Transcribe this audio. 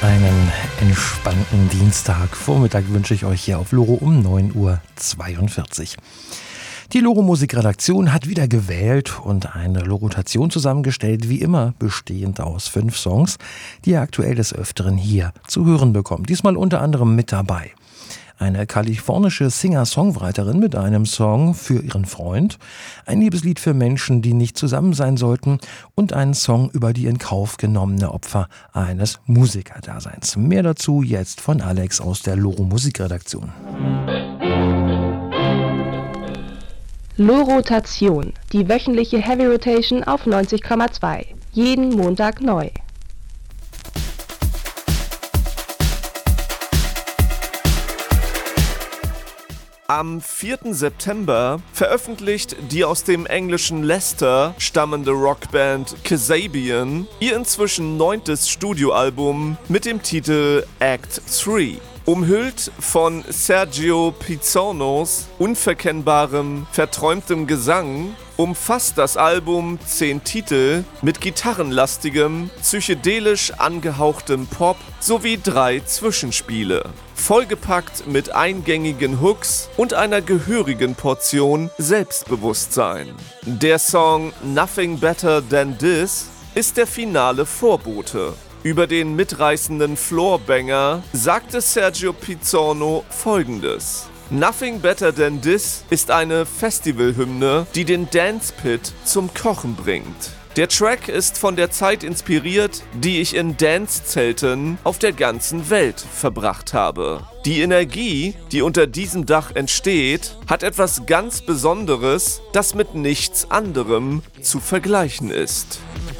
Einen entspannten Dienstagvormittag wünsche ich euch hier auf Loro um 9:42 Uhr. Die Loro Musikredaktion hat wieder gewählt und eine Lorotation zusammengestellt, wie immer bestehend aus 5 Songs, die ihr aktuell des Öfteren hier zu hören bekommt. Diesmal unter anderem mit dabei eine kalifornische Singer-Songwriterin mit einem Song für ihren Freund, ein Liebeslied für Menschen, die nicht zusammen sein sollten und einen Song über die in Kauf genommene Opfer eines Musikerdaseins. Mehr dazu jetzt von Alex aus der Loro Musikredaktion. Lorotation, die wöchentliche Heavy Rotation auf 90,2. Jeden Montag neu. Am 4. September veröffentlicht die aus dem englischen Leicester stammende Rockband Kasabian ihr inzwischen 9. Studioalbum mit dem Titel Act 3. Umhüllt von Sergio Pizzonos unverkennbarem, verträumtem Gesang umfasst das Album 10 Titel mit gitarrenlastigem, psychedelisch angehauchtem Pop sowie 3 Zwischenspiele. Vollgepackt mit eingängigen Hooks und einer gehörigen Portion Selbstbewusstsein. Der Song Nothing Better Than This ist der finale Vorbote. Über den mitreißenden Floorbanger sagte Sergio Pizzono Folgendes: Nothing Better Than This ist eine Festivalhymne, die den Dance Pit zum Kochen bringt. Der Track ist von der Zeit inspiriert, die ich in Dance-Zelten auf der ganzen Welt verbracht habe. Die Energie, die unter diesem Dach entsteht, hat etwas ganz Besonderes, das mit nichts anderem zu vergleichen ist.